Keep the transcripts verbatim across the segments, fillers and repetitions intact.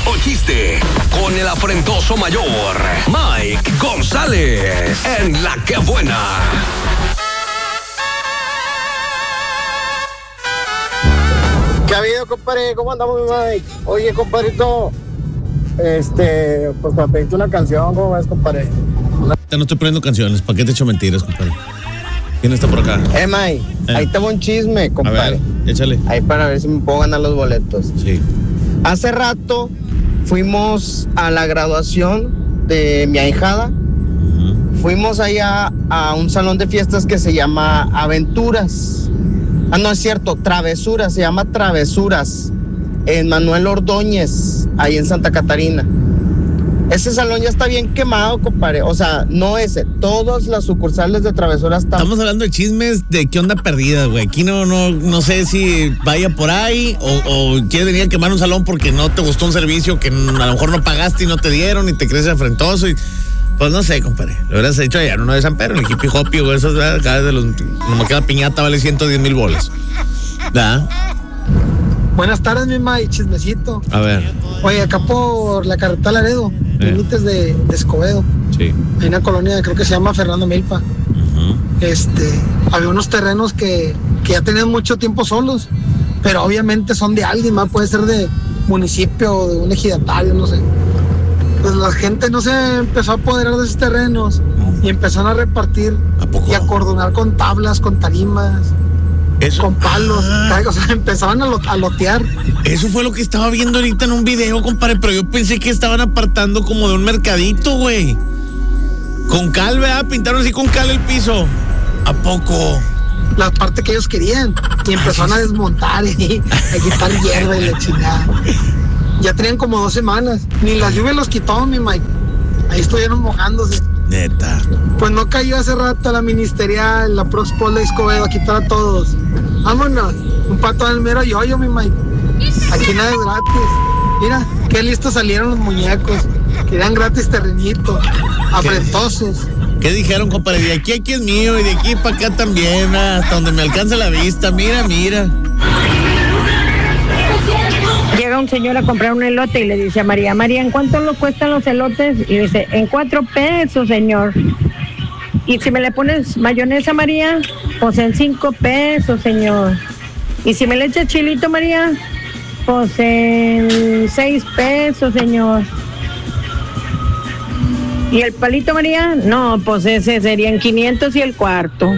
o chiste con el afrentoso mayor Mike González en La Que Buena. ¿Qué ha habido, compadre? ¿Cómo andamos, Mike? Oye, compadrito, este, pues para pedirte una canción, ¿cómo ves, compadre? No estoy poniendo canciones, ¿para qué te echo mentiras, compadre? ¿Quién está por acá? Eh, Mike, Eh. ahí te va un chisme, compadre. A ver, échale. Ahí para ver si me puedo ganar los boletos. Sí. Hace rato fuimos a la graduación de mi ahijada. Uh-huh. Fuimos allá a un salón de fiestas que se llama Aventuras. Ah, no es cierto, Travesuras, se llama Travesuras. En Manuel Ordóñez, ahí en Santa Catarina. Ese salón ya está bien quemado, compadre. O sea, no ese, todas las sucursales de Travesuras están... Estamos hablando de chismes de qué onda perdida, güey. Aquí no, no, no sé si vaya por ahí o, o quieres venir a quemar un salón porque no te gustó un servicio que a lo mejor no pagaste y no te dieron y te crees afrentoso y... Pues no sé, compadre. Lo hubieras hecho allá en uno de San Pedro, en el hippie hoppy o esos, ¿verdad? Acá de los... Nomás que la piñata vale ciento diez mil bolas. ¿Verdad? Buenas tardes, mi Mike, chismecito. A ver. Oye, acá por la carretera Laredo, Eh. límites de, de Escobedo, Sí. hay una colonia, creo que se llama Fernando Milpa. Uh-huh. Este, había unos terrenos que, que ya tenían mucho tiempo solos, pero obviamente son de alguien más, puede ser de municipio o de un ejidatario, no sé. Pues la gente no se empezó a apoderar de esos terrenos y empezaron a repartir ¿A poco? y a acordonar con tablas, con tarimas, Eso, con palos, ah, o sea, empezaban a, lo, a lotear. eso fue lo que estaba viendo ahorita en un video, compadre, pero yo pensé que estaban apartando como de un mercadito, güey. Con cal, ¿verdad? Pintaron así con cal el piso. ¿A poco? La parte que ellos querían y empezaron a desmontar y a quitar hierba y la chingada. Ya tenían como dos semanas, ni las lluvias los quitó, mi Mike. Ahí estuvieron mojándose. Neta. Pues no cayó hace rato la ministerial, la Proxpol de Escobedo a quitar a todos. Vámonos, un pato del mero yoyo, mi Mike. Aquí nada es gratis. Mira, qué listos salieron los muñecos. Querían gratis terrenito, afrentosos. ¿Qué dijeron, compadre? De aquí a aquí es mío y de aquí para acá también, hasta donde me alcanza la vista. Mira, mira. Llega un señor a comprar un elote y le dice a María, María, ¿en cuánto lo cuestan los elotes? Y dice, en cuatro pesos, señor. Y si me le pones mayonesa, María, pues en cinco pesos, señor. Y si me le echas chilito, María, pues en seis pesos, señor. ¿Y el palito, María? No, pues ese serían quinientos y el cuarto.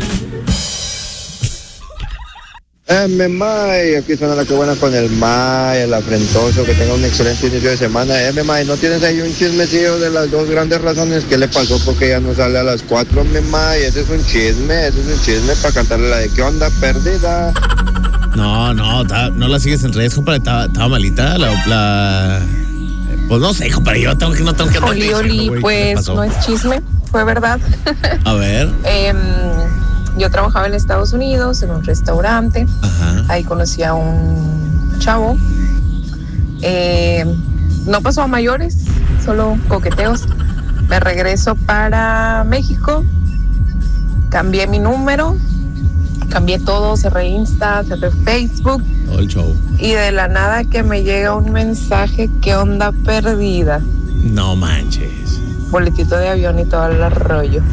Eh, mi May, aquí suena La Que Buena con el May, el afrentoso, que tenga un excelente inicio de semana. Eh, mi May, ¿no tienes ahí un chismecillo de las dos grandes razones que le pasó porque ya no sale a las cuatro, mi May? Ese es un chisme, ese es un chisme para cantarle la de ¿qué onda perdida? No, no, ta, no la sigues en redes, compadre. Estaba, estaba malita la, la... Pues no sé, compadre, yo tengo que, no tengo que andar Oli, diciendo, Oli, güey, ¿qué pues pasó? no es chisme, fue verdad. A ver. eh, yo trabajaba en Estados Unidos, en un restaurante. Ajá. Ahí conocí a un chavo. Eh, no pasó a mayores, solo coqueteos. Me regreso para México. Cambié mi número, cambié todo, cerré Insta, cerré Facebook. Todo el show. Y de la nada que me llega un mensaje, ¿qué onda perdida? No manches. Boletito de avión y todo el rollo.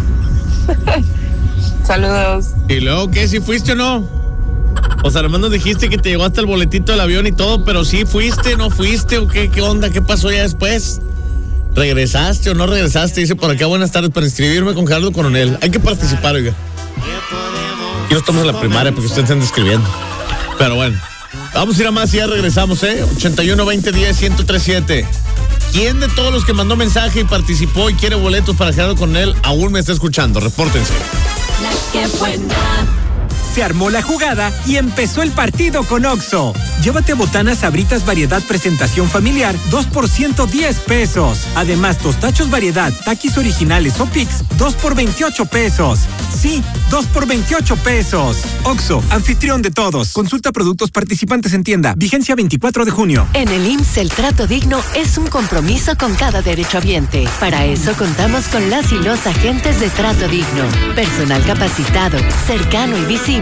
Saludos. ¿Y luego qué? ¿Si fuiste o no? O sea, además nos dijiste que te llegó hasta el boletito del avión y todo, pero sí fuiste, no fuiste o qué, qué onda, qué pasó ya después. ¿Regresaste o no regresaste? Dice por acá, buenas tardes, para inscribirme con Gerardo Coronel. Hay que participar, oiga. Y no estamos en la primaria porque ustedes están escribiendo. Pero bueno, vamos a ir a más y ya regresamos, ¿eh? ochenta y uno, veinte, diez, ciento tres siete. ¿Quién de todos los que mandó mensaje y participó y quiere boletos para Gerardo Coronel aún me está escuchando? Repórtense. La Que Buena. Se armó la jugada y empezó el partido con Oxxo. Llévate botanas Sabritas variedad presentación familiar, dos por ciento diez pesos. Además, tostachos variedad, taquis originales o Pix, dos por veintiocho pesos. Sí, dos por veintiocho pesos. Oxxo, anfitrión de todos. Consulta productos participantes en tienda. Vigencia veinticuatro de junio. En el I M S S el trato digno es un compromiso con cada derechohabiente. Para eso contamos con las y los agentes de trato digno. Personal capacitado, cercano y visible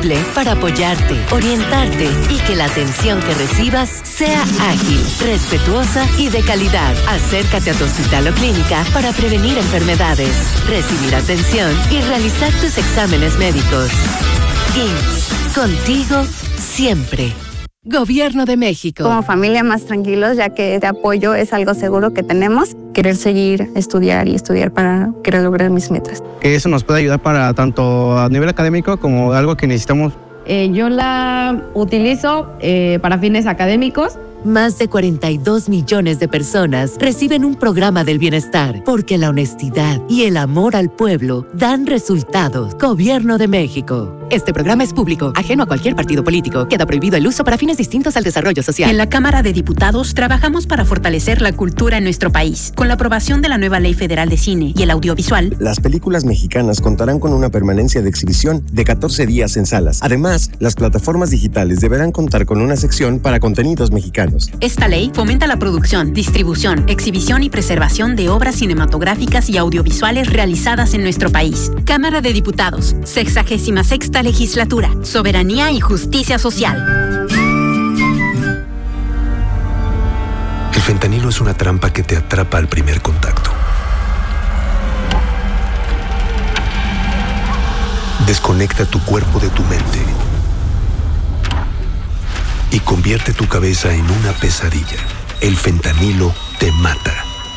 disponible para apoyarte, orientarte y que la atención que recibas sea ágil, respetuosa y de calidad. Acércate a tu hospital o clínica para prevenir enfermedades, recibir atención y realizar tus exámenes médicos. I M S S, contigo siempre. Gobierno de México. Como familia más tranquilos, ya que este apoyo es algo seguro que tenemos. Querer seguir, estudiar y estudiar para querer lograr mis metas. Que eso nos puede ayudar para tanto a nivel académico como algo que necesitamos. Eh, yo la utilizo eh, para fines académicos. Más de cuarenta y dos millones de personas reciben un programa del bienestar porque la honestidad y el amor al pueblo dan resultados. Gobierno de México. Este programa es público, ajeno a cualquier partido político. Queda prohibido el uso para fines distintos al desarrollo social. En la Cámara de Diputados trabajamos para fortalecer la cultura en nuestro país. Con la aprobación de la nueva Ley Federal de Cine y el Audiovisual, las películas mexicanas contarán con una permanencia de exhibición de catorce días en salas. Además, las plataformas digitales deberán contar con una sección para contenidos mexicanos. Esta ley fomenta la producción, distribución, exhibición y preservación de obras cinematográficas y audiovisuales realizadas en nuestro país. Cámara de Diputados, sexagésima sexta legislatura, soberanía y justicia social. El fentanilo es una trampa que te atrapa al primer contacto. Desconecta tu cuerpo de tu mente y convierte tu cabeza en una pesadilla. El fentanilo te mata.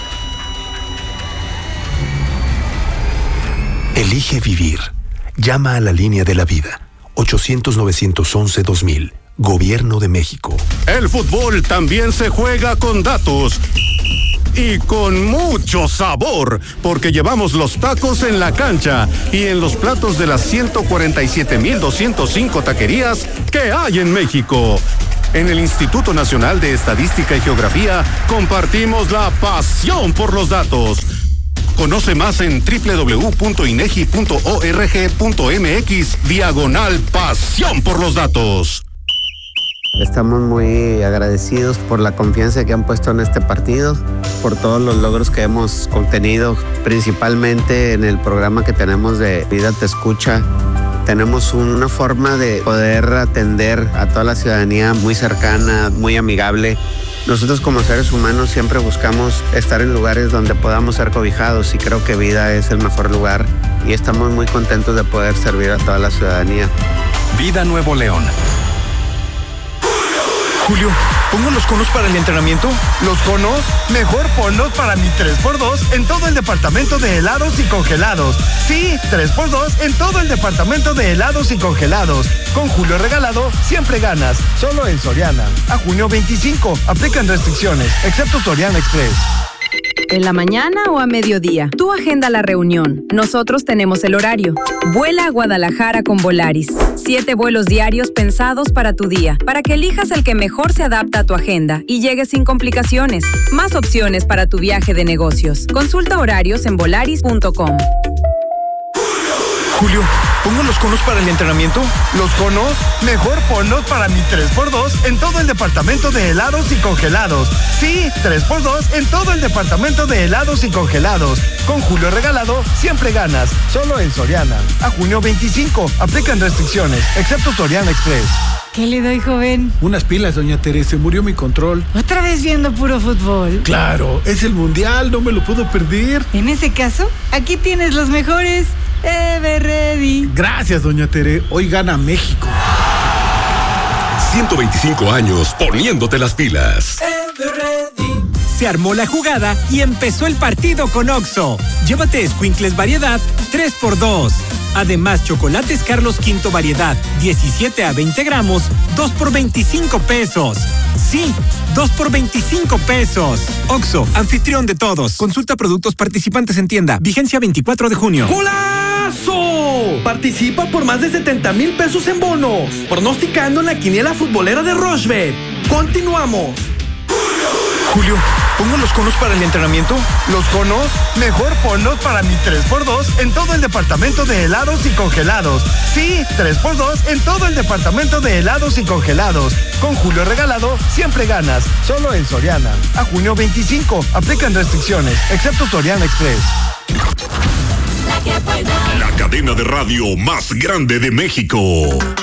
Elige vivir. Llama a la línea de la vida. ochocientos, novecientos once, dos mil. Gobierno de México. El fútbol también se juega con datos. Y con mucho sabor, porque llevamos los tacos en la cancha y en los platos de las ciento cuarenta y siete mil doscientas cinco taquerías que hay en México. En el Instituto Nacional de Estadística y Geografía compartimos la pasión por los datos. Conoce más en doble u doble u doble u punto inegi punto org punto mx diagonal pasión por los datos. Estamos muy agradecidos por la confianza que han puesto en este partido, por todos los logros que hemos obtenido, principalmente en el programa que tenemos de Vida Te Escucha. Tenemos una forma de poder atender a toda la ciudadanía muy cercana, muy amigable. Nosotros como seres humanos siempre buscamos estar en lugares donde podamos ser cobijados y creo que Vida es el mejor lugar y estamos muy contentos de poder servir a toda la ciudadanía. Vida Nuevo León. Julio, ¿pongo los conos para el entrenamiento? ¿Los conos? Mejor ponlos para mi tres por dos en todo el departamento de helados y congelados. Sí, tres por dos en todo el departamento de helados y congelados. Con Julio regalado, siempre ganas. Solo en Soriana. A junio veinticinco. Aplican restricciones, excepto Soriana Express. ¿En la mañana o a mediodía? Tú agenda la reunión. Nosotros tenemos el horario. Vuela a Guadalajara con Volaris. Siete vuelos diarios pensados para tu día, para que elijas el que mejor se adapta a tu agenda y llegues sin complicaciones. Más opciones para tu viaje de negocios. Consulta horarios en volaris punto com. Julio, ¿pongo los conos para el entrenamiento? ¿Los conos? Mejor ponlos para mi tres por dos en todo el departamento de helados y congelados. Sí, tres por dos en todo el departamento de helados y congelados. Con Julio regalado, siempre ganas. Solo en Soriana. A junio veinticinco. Aplican restricciones, excepto Soriana Express. ¿Qué le doy, joven? Unas pilas, doña Teresa. Murió mi control. ¿Otra vez viendo puro fútbol? Claro, es el mundial, no me lo puedo perder. En ese caso, aquí tienes los mejores. Ever Ready. Gracias, doña Tere. Hoy gana México. ciento veinticinco años poniéndote las pilas. Ever Ready. Se armó la jugada y empezó el partido con Oxxo. Llévate Squinkles variedad tres por dos. Además, chocolates Carlos Quinto variedad diecisiete a veinte gramos, dos por veinticinco pesos. Sí, dos por veinticinco pesos. Oxxo, anfitrión de todos. Consulta productos participantes en tienda. Vigencia veinticuatro de junio. ¡Golazo! Participa por más de setenta mil pesos en bonos. Pronosticando en la quiniela futbolera de Rochebet. Continuamos. Julio, ¿pongo los conos para el entrenamiento? ¿Los conos? Mejor ponlos para mi tres por dos en todo el departamento de helados y congelados. Sí, tres por dos en todo el departamento de helados y congelados. Con Julio regalado, siempre ganas. Solo en Soriana. A junio veinticinco. Aplican restricciones, excepto Soriana Express. La cadena de radio más grande de México.